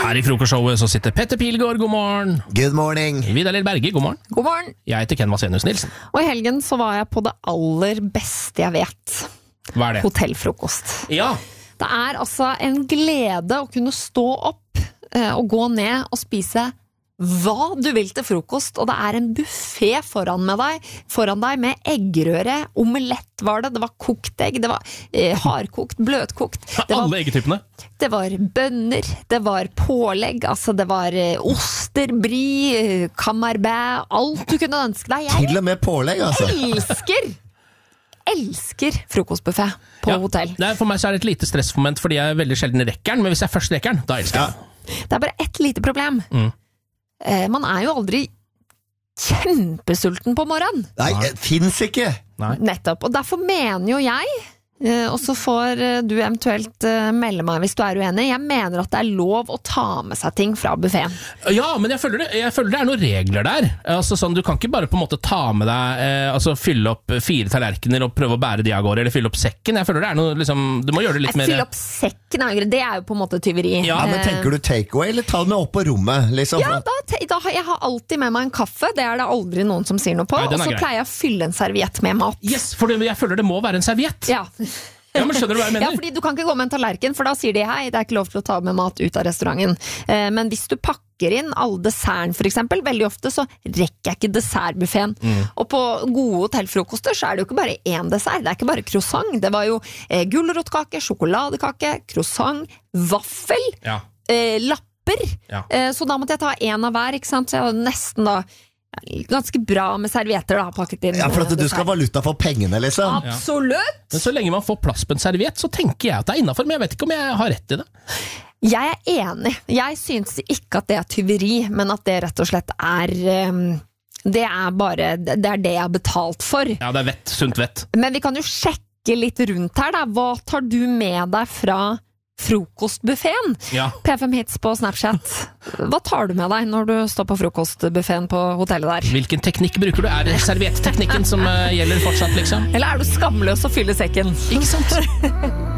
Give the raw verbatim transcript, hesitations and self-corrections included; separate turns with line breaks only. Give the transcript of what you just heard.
Her i frokostshowet så sitter Petter Pilgaard, god morgen.
Good morning.
Vidar Lill Berge, god morgen.
God morgen.
Jeg heter Ken Vasenius Nilsen.
Og i helgen så var jeg på det aller beste jeg vet.
Hva er det?
Hotellfrokost.
Ja.
Det er altså en glede å kunne stå opp eh, og gå ned og spise hva du vil til frokost, og det er en buffet foran, med deg, foran deg med eggerøre, omelett var det, det var kokt egg, det var eh, hardkokt, bløtkokt. Det var,
Alle eggetypene.
det var bønner, det var pålegg, altså det var eh, oster, brie, camembert, alt du kunne ønske deg. Jeg
Til og med pålegg, altså.
elsker, elsker frokostbuffet på
Ja,
hotell.
det er, for meg så er det et lite stressmoment, fordi jeg er veldig sjelden rekker den, men hvis jeg først rekker den, da elsker jeg den.
Det er bare ett lite problem.
Mm.
Eh, man er jo aldri kjempesulten på morgenen.
Nei, det finnes ikke.
Nei.
Nettopp. Og derfor mener jo jeg, eh, og så får eh, du eventuelt eh, melde meg hvis du er uenig, jeg mener at det er lov å ta med seg ting fra buffeten.
Ja, men jeg føler, det, jeg føler det er noen regler der. Altså, sånn, du kan ikke bare på en måte ta med deg eh, altså, fylle opp fire tallerkener og prøve å bære de av gårde, eller fylle opp sekken. Jeg føler det er noe, liksom, du må gjøre det litt mer...
Fylle opp sekken er jo greit, det er jo på en måte tyveri.
Ja,
Ja, men tenker du takeaway, eller ta det med opp på rommet? Liksom,
Ja, da, te- da har jeg har alltid med meg en kaffe, det er det aldri noen som sier noe på,
Nei, den
og
er
så
grei.
pleier jeg å fylle en serviett med mat.
Yes, for det, jeg føler det må være en serviett.
Ja.
Ja, men skjønner du hva jeg
Ja,
mener?
fordi du kan ikke gå med en tallerken, for da sier de hei, det er ikke lov til å ta med mat ut av restauranten. Eh, men hvis du pakker inn alle desserten for eksempel, veldig ofte så rekker jeg ikke dessertbuffeten.
Mm.
Og på gode hotellfrokoster så er det jo ikke bare én dessert, det er ikke bare croissant. Det var jo eh, gulrotkake, sjokoladekake, croissant, vaffel,
Ja.
eh, lapper.
Ja.
Eh, så da måtte jeg ta en av hver, ikke sant? Så jeg hadde nesten da ganske bra med servietter da, pakket inn.
Ja, for at du
dessert.
skal ha valuta for pengene, liksom.
Absolutt!
Men så lenge man får plass på en serviett, så tenker jeg at det er innenfor, men jeg vet ikke om jeg har rett i det.
Jeg er enig. Jeg synes ikke at det er tyveri, men at det rett og slett er um, det er bare det er det jeg har betalt for.
Ja, det er vett, sunt vett.
Men vi kan jo sjekke litt rundt her da. Hva tar du med deg fra frokostbuffeten?
Ja.
P fem Hits på Snapchat. Hva tar du med deg når du står på frokostbuffeten på hotellet der?
Hvilken teknikk bruker du? Er det servietteknikken som eh, gjelder fortsatt, liksom?
Eller er du skamløs og fyller sekken?
Ikke sant?